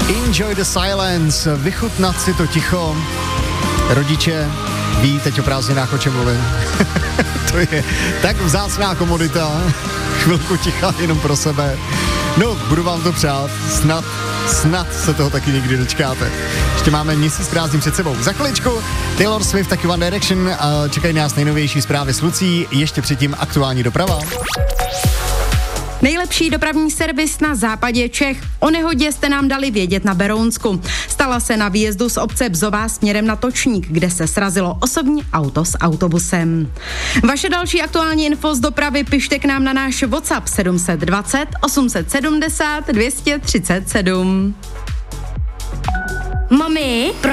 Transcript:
Enjoy the silence, vychutnat si to ticho. Rodiče ví teď o prázdninách, o čem mluvím. To je tak vzácná komodita. Chvilku ticha jenom pro sebe. No, budu vám to přát. Snad se toho taky někdy dočkáte. Ještě máme měsíc prázdnin před sebou. Za chviličku Taylor Swift, taky One Direction. Čekají nás nejnovější zprávy s Lucí. Ještě předtím aktuální doprava. Nejlepší dopravní servis na západě Čech. O nehodě jste nám dali vědět na Berounsku. Stala se na výjezdu z obce Bzová směrem na Točník, kde se srazilo osobní auto s autobusem. Vaše další aktuální info z dopravy pište k nám na náš WhatsApp 720 870 237. Mami,